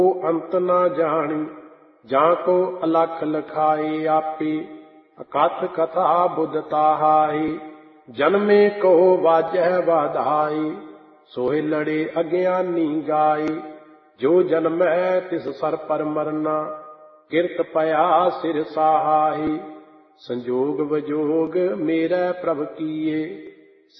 ਅੰਤ ਨਾ ਜਾਣੀ। ਜਾਂ ਕੋ ਅਲਖ ਲਖਾਏ ਆਪੇ, ਅਕਥ ਕਥਾ ਬੁੱਧ ਤਾਹਾਈ। ਜਨਮੇ ਕੋ ਵਾਜਹਿ ਵਾਧਾਈ, ਸੋਹਿ ਲੜੇ ਅਗਿਆਨੀ ਗਾਏ। ਜੋ ਜਨਮੈ ਤਿਸ ਸਰ ਪਰ ਮਰਨਾ, ਕਿਰਤ ਪਿਆ ਸਿਰ ਸਾਹਾਈ। ਸੰਜੋਗ ਵਿਜੋਗ ਮੇਰੇ ਪ੍ਰਭ ਕੀਏ,